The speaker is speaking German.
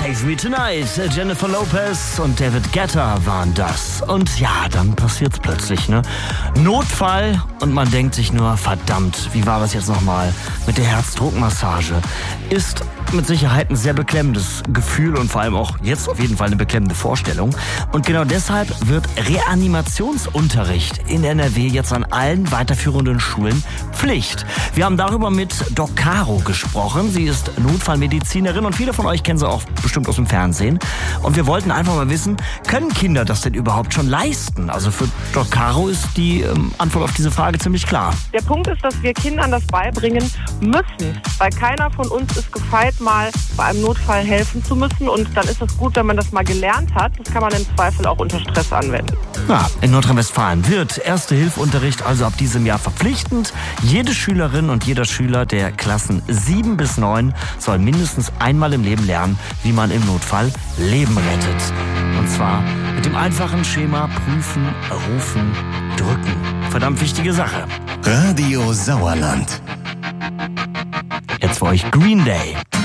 Save Me Tonight. Jennifer Lopez und David Guetta waren das. Und ja, dann passiert's plötzlich, ne? Notfall und man denkt sich nur, verdammt, wie war das jetzt nochmal mit der Herzdruckmassage? Ist mit Sicherheit ein sehr beklemmendes Gefühl und vor allem auch jetzt auf jeden Fall eine beklemmende Vorstellung. Und genau deshalb wird Reanimationsunterricht in NRW jetzt an allen weiterführenden Schulen Pflicht. Wir haben darüber mit Doc Caro gesprochen. Sie ist Notfallmedizinerin und viele von euch kennen sie auch bestimmt aus dem Fernsehen. Und wir wollten einfach mal wissen, können Kinder das denn überhaupt schon leisten? Also für Doc Caro ist die Antwort auf diese Frage ziemlich klar. Der Punkt ist, dass wir Kindern das beibringen müssen, weil keiner von uns ist gefeit, mal bei einem Notfall helfen zu müssen. Und dann ist es gut, wenn man das mal gelernt hat. Das kann man im Zweifel auch unter Stress anwenden. Ja, in Nordrhein-Westfalen wird Erste-Hilfe-Unterricht also ab diesem Jahr verpflichtend. Jede Schülerin und jeder Schüler der Klassen 7 bis 9 soll mindestens einmal im Leben lernen, wie man im Notfall Leben rettet. Und zwar mit dem einfachen Schema prüfen, rufen, drücken. Verdammt wichtige Sache. Radio Sauerland. Jetzt für euch Green Day.